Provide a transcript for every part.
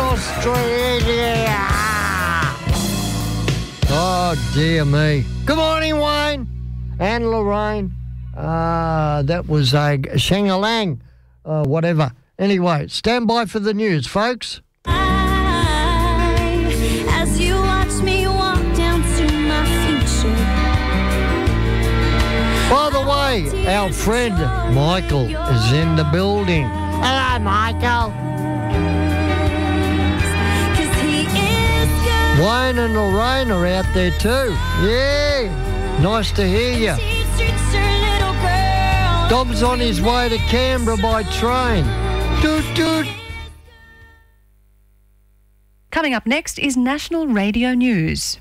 Australia. Oh, dear me. Good morning, Wayne and Lorraine. That was a shang-a-lang, whatever. Anyway, stand by for the news, folks. As you watch me walk down to my future. By the way, our friend Michael is in the building. Hello, Michael. Wayne and Lorraine are out there too. Yeah, nice to hear you. Dom's on his way to Canberra by train. Toot toot. Coming up next is National Radio News.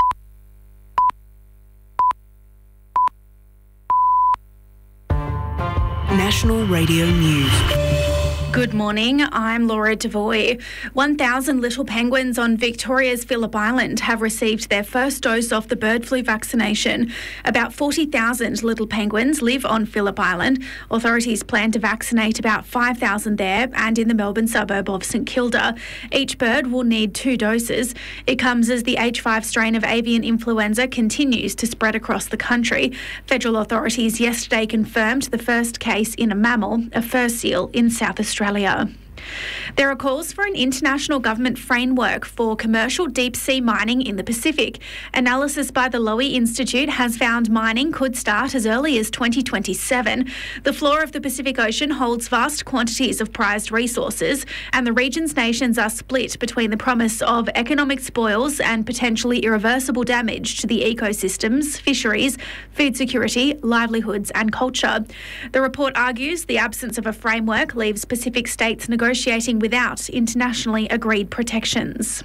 National Radio News. Good morning, I'm Laura Devoy. 1,000 little penguins on Victoria's Phillip Island have received their first dose of the bird flu vaccination. About 40,000 little penguins live on Phillip Island. Authorities plan to vaccinate about 5,000 there and in the Melbourne suburb of St Kilda. Each bird will need 2 doses. It comes as the H5 strain of avian influenza continues to spread across the country. Federal authorities yesterday confirmed the first case in a mammal, a fur seal, in South Australia. There are calls for an international government framework for commercial deep-sea mining in the Pacific. Analysis by the Lowy Institute has found mining could start as early as 2027. The floor of the Pacific Ocean holds vast quantities of prized resources, and the region's nations are split between the promise of economic spoils and potentially irreversible damage to the ecosystems, fisheries, food security, livelihoods and culture. The report argues the absence of a framework leaves Pacific states negotiating without internationally agreed protections.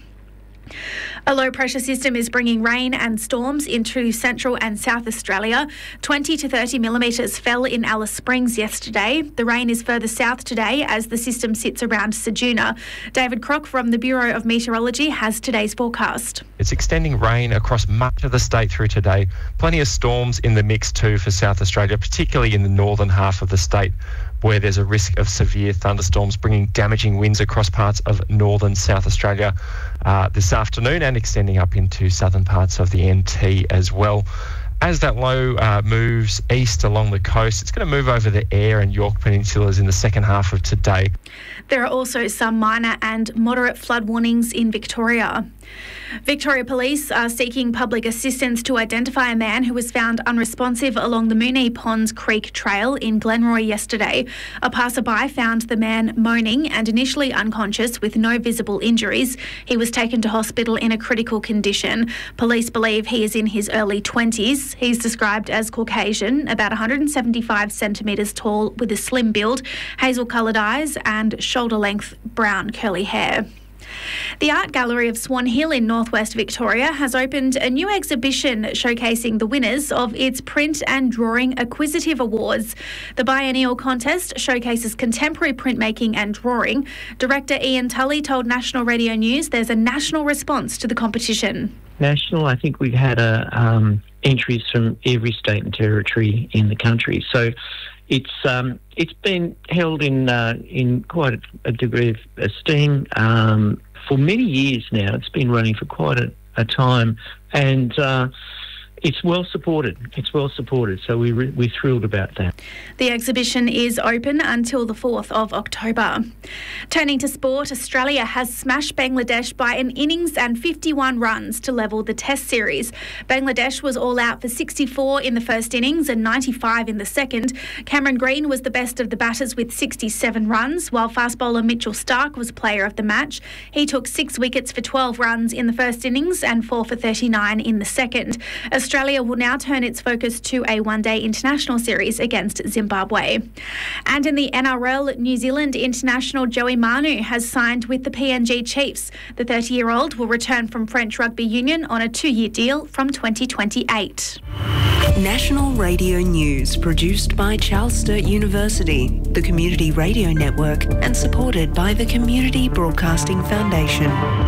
A low-pressure system is bringing rain and storms into Central and South Australia. 20 to 30 millimetres fell in Alice Springs yesterday. The rain is further south today as the system sits around Ceduna. David Crock from the Bureau of Meteorology has today's forecast. It's extending rain across much of the state through today. Plenty of storms in the mix too for South Australia, particularly in the northern half of the state, where there's a risk of severe thunderstorms bringing damaging winds across parts of northern South Australia this afternoon and extending up into southern parts of the NT as well. As that low moves east along the coast, it's going to move over the Eyre and York Peninsulas in the second half of today. There are also some minor and moderate flood warnings in Victoria. Victoria Police are seeking public assistance to identify a man who was found unresponsive along the Moonee Ponds Creek Trail in Glenroy yesterday. A passerby found the man moaning and initially unconscious with no visible injuries. He was taken to hospital in a critical condition. Police believe he is in his early 20s. He's described as Caucasian, about 175 centimetres tall with a slim build, hazel-coloured eyes and shoulder-length brown curly hair. The Art Gallery of Swan Hill in northwest Victoria has opened a new exhibition showcasing the winners of its Print and Drawing Acquisitive Awards. The biennial contest showcases contemporary printmaking and drawing. Director Ian Tully told National Radio News there's a national response to the competition. National, I think we've had entries from every state and territory in the country. So it's been held in quite a degree of esteem for many years now. It's been running for quite a time, and it's well supported. So we're thrilled about that. The exhibition is open until the 4th of October. Turning to sport, Australia has smashed Bangladesh by an innings and 51 runs to level the Test series. Bangladesh was all out for 64 in the first innings and 95 in the second. Cameron Green was the best of the batters with 67 runs, while fast bowler Mitchell Starc was player of the match. He took 6 wickets for 12 runs in the first innings and 4 for 39 in the second. Australia will now turn its focus to a one-day international series against Zimbabwe. And in the NRL, New Zealand international Joey Manu has signed with the PNG Chiefs. The 30-year-old will return from French Rugby Union on a 2-year deal from 2028. National Radio News, produced by Charles Sturt University, the Community Radio Network, and supported by the Community Broadcasting Foundation.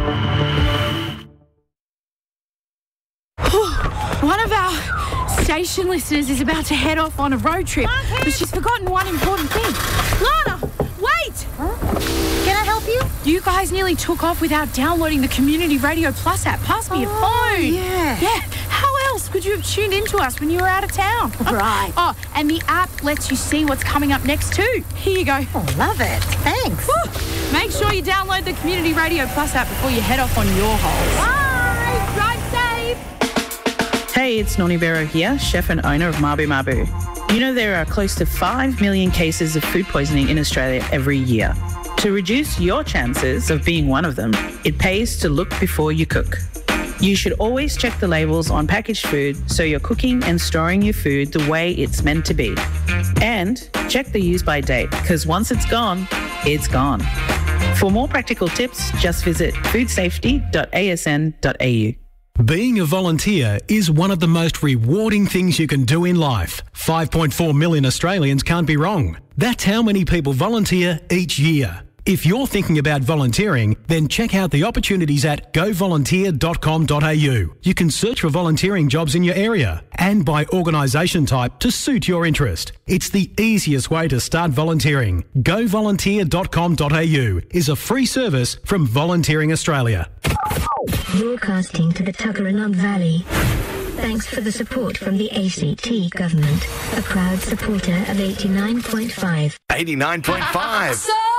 One of our station listeners is about to head off on a road trip, but she's forgotten one important thing. Lana, wait! Huh? Can I help you? you guys nearly took off without downloading the Community Radio Plus app. Pass me your phone. Yeah. Yeah. How else could you have tuned into us when you were out of town? Right. Oh, and the app lets you see what's coming up next too. Here you go. Oh, love it. Thanks. Woo. Make sure you download the Community Radio Plus app before you head off on your holes. Bye. Drive safe. Hey, it's Noni Vero here, chef and owner of Mabu Mabu. You know there are close to 5 million cases of food poisoning in Australia every year. To reduce your chances of being one of them, it pays to look before you cook. You should always check the labels on packaged food so you're cooking and storing your food the way it's meant to be. And check the use-by date, because once it's gone, it's gone. For more practical tips, just visit foodsafety.asn.au. Being a volunteer is one of the most rewarding things you can do in life. 5.4 million Australians can't be wrong. That's how many people volunteer each year. If you're thinking about volunteering, then check out the opportunities at govolunteer.com.au. You can search for volunteering jobs in your area and by organisation type to suit your interest. It's the easiest way to start volunteering. Govolunteer.com.au is a free service from Volunteering Australia. Broadcasting to the Tuggeranong Valley. Thanks for the support from the ACT government, a proud supporter of 89.5. 89.5.